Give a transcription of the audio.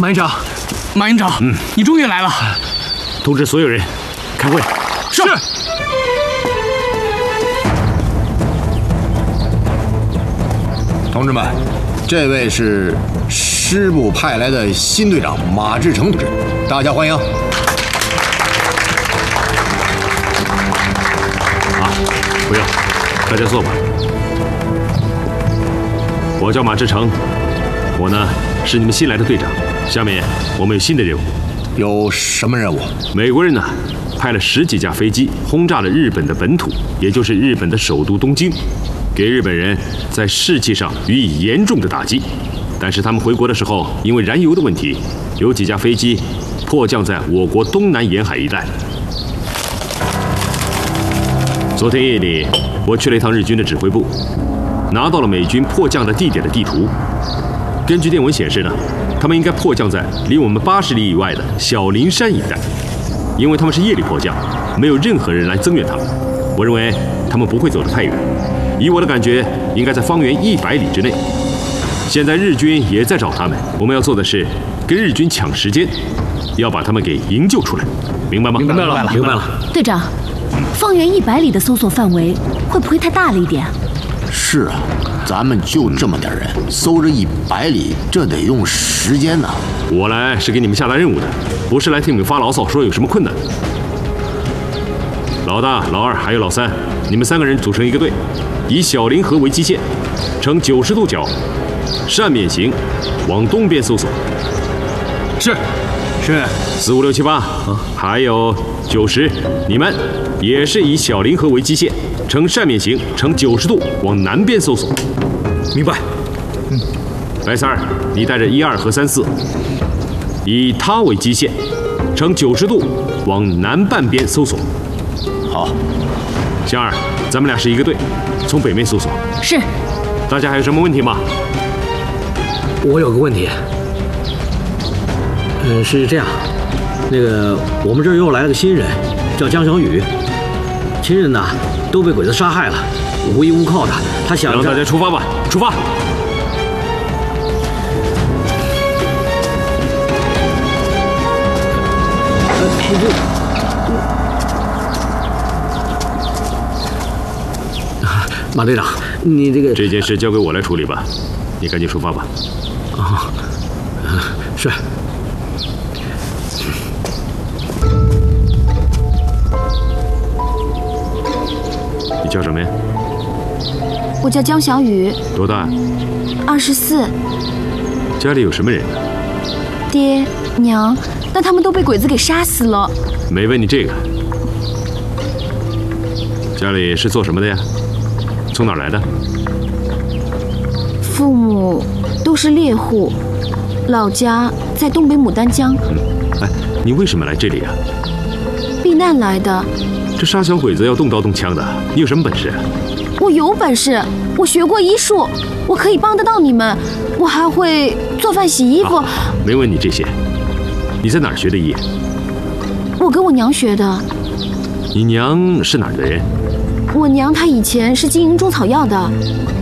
马营长， 马营长，你终于来了。 通知所有人，开会。 是。 同志们，这位是师部派来的新队长马志成同志，大家欢迎。 不用，大家坐吧。我叫马志成，我呢是你们新来的队长。下面我们有新的任务。 有什么任务？ 美国人呢派了10几架飞机轰炸了日本的本土，也就是日本的首都东京，给日本人在士气上予以严重的打击。但是他们回国的时候，因为燃油的问题，有几架飞机迫降在我国东南沿海一带。昨天夜里，我去了一趟日军的指挥部，拿到了美军迫降的地点的地图。根据电文显示呢，他们应该迫降在离我们80里以外的小林山一带，因为他们是夜里迫降，没有任何人来增援他们。我认为他们不会走得太远，以我的感觉，应该在方圆100里之内。现在日军也在找他们，我们要做的是跟日军抢时间，要把他们给营救出来，明白吗？ 明白了，明白了。 队长，方圆100里的搜索范围会不会太大了一点？ 是啊，咱们就这么点人，搜着100里，这得用时间呢。 我来是给你们下达任务的，不是来听你们发牢骚说有什么困难。老大、老二还有老三，你们3个人组成一个队，以小林河为基线，呈90度角，扇面形，往东边搜索。 是。 4、5、6、7、8，还有90，你们也是以小林河为基线，呈扇面形，呈90度往南边搜索。 明白。 白三儿，你带着1、2和3、4，以它为基线，呈90度往南半边搜索。 好。 香儿，咱们俩是一个队，从北面搜索。 是。 大家还有什么问题吗？ 我有个问题。 是这样，那个我们这儿又来了个新人，叫江小雨。亲人呢都被鬼子杀害了，无依无靠的，他想让大家出发吧，出发！ 马队长，你这件事交给我来处理吧，你赶紧出发吧。 啊，是。 你叫什么呀？ 我叫江小雨。 多大 ？24。 家里有什么人呢？ 爹娘，但他们都被鬼子给杀死了。 没问你这个。家里是做什么的呀？从哪儿来的？ 父母都是猎户，老家在东北牡丹江。 哎，你为什么来这里啊？ 避难来的。 这杀小鬼子要动刀动枪的，你有什么本事？ 我有本事，我学过医术，我可以帮得到你们，我还会做饭洗衣服。 没问你这些，你在哪儿学的医？ 我跟我娘学的。 你娘是哪儿的人？ 我娘她以前是经营中草药的，